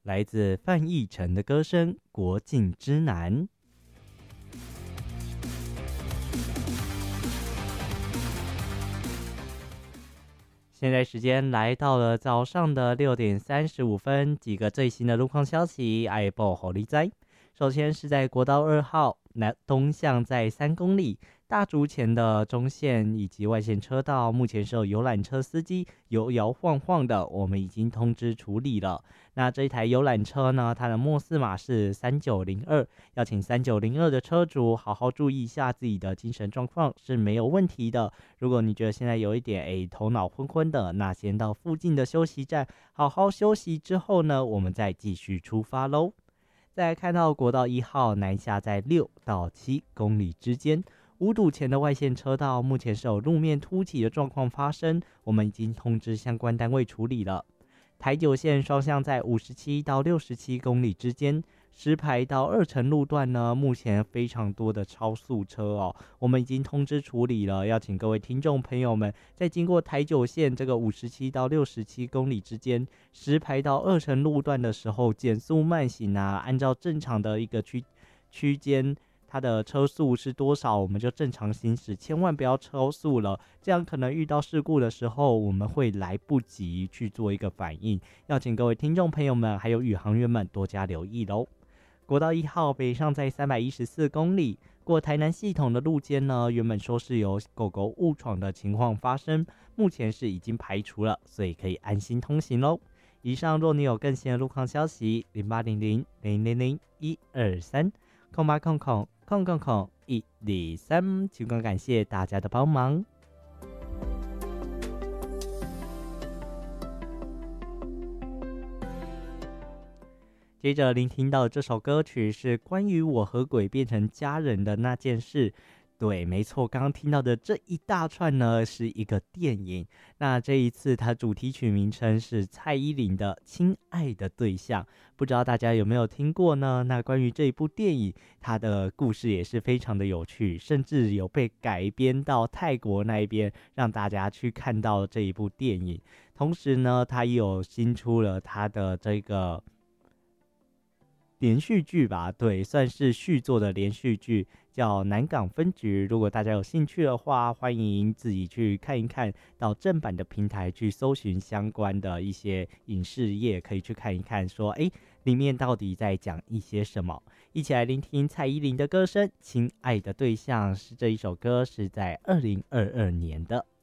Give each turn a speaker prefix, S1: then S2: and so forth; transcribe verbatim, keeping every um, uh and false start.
S1: 来自范逸臣的歌声《国境之南》。现在时间来到了早上的六点三十五分，几个最新的路况消息，爱报好利哉。首先是在国道二号南东向在三公里，大竹前的中线以及外线车道，目前是有游览车司机摇摇晃晃的，我们已经通知处理了。那这一台游览车呢，它的末四码是三九零二，要请三九零二的车主好好注意一下自己的精神状况是没有问题的。如果你觉得现在有一点诶头脑昏昏的，那先到附近的休息站好好休息之后呢，我们再继续出发喽。再来看到国道一号南下在六到七公里之间，五堵前的外线车道目前是有路面凸起的状况发生，我们已经通知相关单位处理了。台九线双向在五十七到六十七公里之间，石牌到二城路段呢，目前非常多的超速车哦，我们已经通知处理了，要请各位听众朋友们在经过台九线这个五十七到六十七公里之间，石牌到二城路段的时候减速慢行啊，按照正常的一个区区间，它的车速是多少，我们就正常行驶，千万不要超速了，这样可能遇到事故的时候，我们会来不及去做一个反应，要请各位听众朋友们还有宇航员们多加留意咯。国道一号北上在三百一十四公里，过台南系统的路肩呢，原本说是有狗狗误闯的情况发生，目前是已经排除了，所以可以安心通行咯。以上若你有更新的路况消息，零八零零零零零一二三空八空空空空空一二三，情况感谢大家的帮忙。接着聆听到这首歌曲是关于我和鬼变成家人的那件事。对，没错，刚刚听到的这一大串呢是一个电影，那这一次它主题曲名称是蔡依林的《亲爱的对象》，不知道大家有没有听过呢？那关于这一部电影，它的故事也是非常的有趣，甚至有被改编到泰国那一边，让大家去看到这一部电影。同时呢，它也有新出了它的这个连续剧吧，对，算是续作的连续剧，叫《南港分局》。如果大家有兴趣的话，欢迎自己去看一看，到正版的平台去搜寻相关的一些影视业，可以去看一看说，诶，里面到底在讲一些什么。一起来聆听蔡依林的歌声，《亲爱的对象》是这一首歌是在二零二二年的。